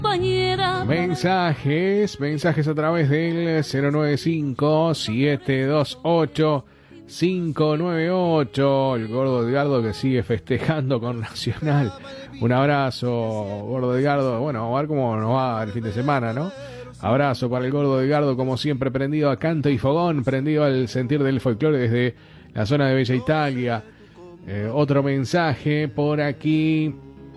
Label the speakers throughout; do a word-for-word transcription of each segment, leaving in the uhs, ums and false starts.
Speaker 1: Mensajes, mensajes a través del cero nueve cinco, siete dos ocho, cinco nueve ocho. El gordo Edgardo que sigue festejando con Nacional. Un abrazo, gordo Edgardo. Bueno, a ver cómo nos va el fin de semana, ¿no? Abrazo para el gordo Edgardo, como siempre, prendido a canto y fogón, prendido al sentir del folclore desde la zona de Bella Italia. Eh, otro mensaje por aquí.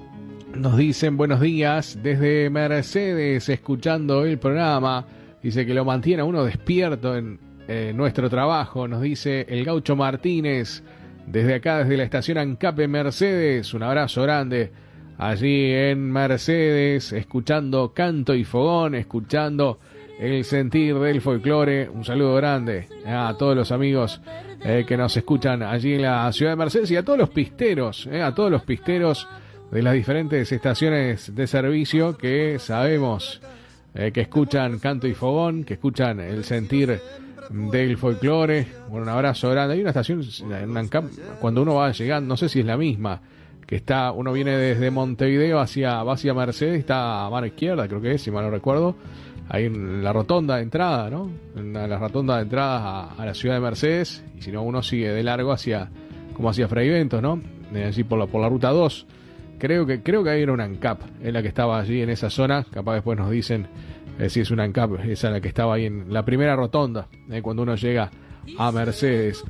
Speaker 1: Nos dicen buenos días desde Mercedes, escuchando el programa. Dice que lo mantiene a uno despierto en eh, nuestro trabajo. Nos dice el Gaucho Martínez, desde acá, desde la estación Ancape Mercedes. Un abrazo grande allí en Mercedes, escuchando canto y fogón, escuchando el sentir del folclore. Un saludo grande a todos los amigos eh, que nos escuchan allí en la ciudad de Mercedes y a todos los pisteros, eh, a todos los pisteros de las diferentes estaciones de servicio que sabemos eh, que escuchan canto y fogón, que escuchan el sentir del folclore. Bueno, un abrazo grande. Hay una estación en Ancap, cuando uno va llegando, no sé si es la misma, que está, uno viene desde Montevideo hacia, hacia Mercedes, está a mano izquierda, creo que es, si mal no recuerdo, ahí en la rotonda de entrada, ¿no? En la rotonda de entrada a, a la ciudad de Mercedes, y si no, uno sigue de largo hacia, como hacia Fray Bentos, ¿no? Eh, allí por la, por la ruta dos. Creo que creo que ahí era una ANCAP, en la que estaba allí en esa zona. Capaz después nos dicen eh, si es una ANCAP, esa en la que estaba ahí en la primera rotonda, eh, cuando uno llega a Mercedes.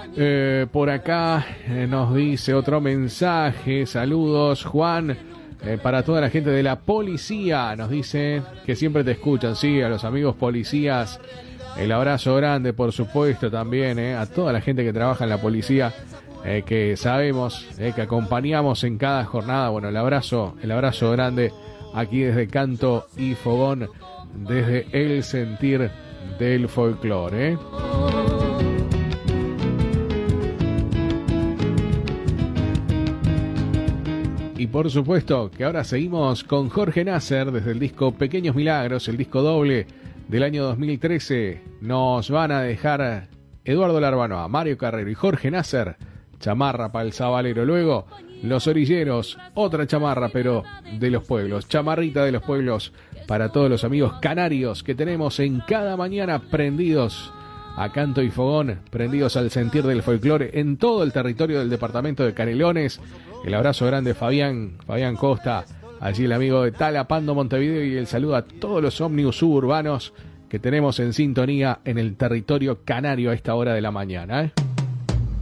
Speaker 1: Eh, por acá eh, nos dice otro mensaje. Saludos, Juan, eh, para toda la gente de la policía. Nos dice que siempre te escuchan, sí, a los amigos policías. El abrazo grande, por supuesto, también eh, a toda la gente que trabaja en la policía. Eh, que sabemos eh, que acompañamos en cada jornada. Bueno, el abrazo, el abrazo grande aquí desde Canto y Fogón, desde el sentir del folclore. ¿eh? Y por supuesto que ahora seguimos con Jorge Nasser desde el disco Pequeños Milagros, el disco doble del año dos mil trece. Nos van a dejar Eduardo Larbanoa, Mario Carrero y Jorge Nasser. Chamarra para el sabalero. Luego, Los Orilleros, otra chamarra, pero de los pueblos. Chamarrita de los pueblos para todos los amigos canarios que tenemos en cada mañana prendidos a canto y fogón, prendidos al sentir del folclore en todo el territorio del departamento de Canelones. El abrazo grande, Fabián, Fabián Costa, allí el amigo de Talapando, Montevideo, y el saludo a todos los ómnibus suburbanos que tenemos en sintonía en el territorio canario a esta hora de la mañana, ¿eh?